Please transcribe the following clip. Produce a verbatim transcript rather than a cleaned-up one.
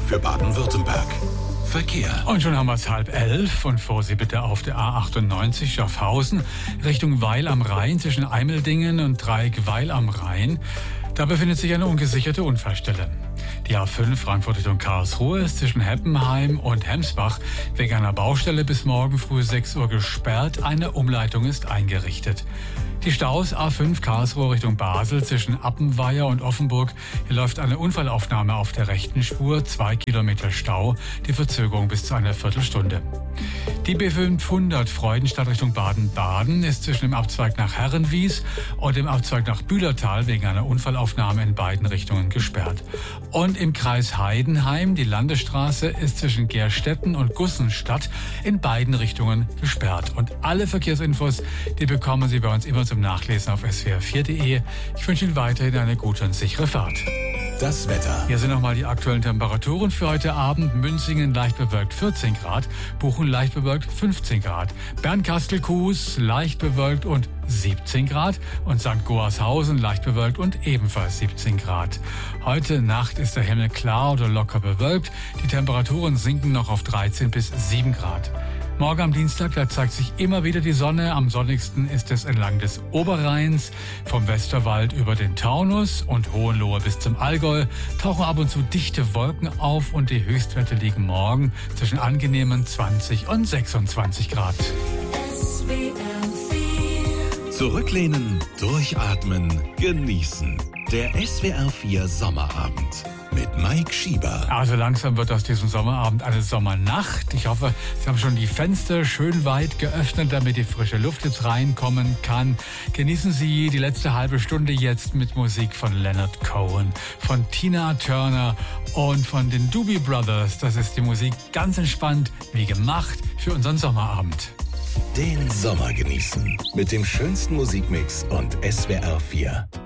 für Baden-Württemberg. Verkehr. Und schon haben wir es halb elf und vor Sie bitte auf der A achtundneunzig Schaffhausen Richtung Weil am Rhein zwischen Eimeldingen und Dreieck Weil am Rhein. Da befindet sich eine ungesicherte Unfallstelle. Die A fünf Frankfurt Richtung Karlsruhe ist zwischen Heppenheim und Hemsbach wegen einer Baustelle bis morgen früh sechs Uhr gesperrt. Eine Umleitung ist eingerichtet. Die Staus A fünf Karlsruhe Richtung Basel zwischen Appenweier und Offenburg. Hier läuft eine Unfallaufnahme auf der rechten Spur. Zwei Kilometer Stau. Die Verzögerung bis zu einer Viertelstunde. Die B fünfhundert Freudenstadt Richtung Baden-Baden ist zwischen dem Abzweig nach Herrenwies und dem Abzweig nach Bühlertal wegen einer Unfallaufnahme in beiden Richtungen gesperrt. Und im Kreis Heidenheim, die Landesstraße ist zwischen Gerstetten und Gussenstadt in beiden Richtungen gesperrt. Und alle Verkehrsinfos, die bekommen Sie bei uns immer zum Nachlesen auf s w r vier punkt d e. Ich wünsche Ihnen weiterhin eine gute und sichere Fahrt. Das Wetter. Hier sind nochmal die aktuellen Temperaturen für heute Abend. Münzingen leicht bewölkt vierzehn Grad, Buchen leicht bewölkt fünfzehn Grad, Bernkastel-Kues leicht bewölkt und siebzehn Grad und Sankt Goarshausen leicht bewölkt und ebenfalls siebzehn Grad. Heute Nacht ist der Himmel klar oder locker bewölkt. Die Temperaturen sinken noch auf dreizehn bis sieben Grad. Morgen am Dienstag, da zeigt sich immer wieder die Sonne. Am sonnigsten ist es entlang des Oberrheins, vom Westerwald über den Taunus und Hohenlohe bis zum Allgäu. Tauchen ab und zu dichte Wolken auf und die Höchstwerte liegen morgen zwischen angenehmen zwanzig und sechsundzwanzig Grad. Zurücklehnen, durchatmen, genießen. Der S W R vier Sommerabend mit Mike Schieber. Also langsam wird aus diesem Sommerabend eine Sommernacht. Ich hoffe, Sie haben schon die Fenster schön weit geöffnet, damit die frische Luft jetzt reinkommen kann. Genießen Sie die letzte halbe Stunde jetzt mit Musik von Leonard Cohen, von Tina Turner und von den Doobie Brothers. Das ist die Musik ganz entspannt, wie gemacht für unseren Sommerabend. Den Sommer genießen mit dem schönsten Musikmix und S W R vier.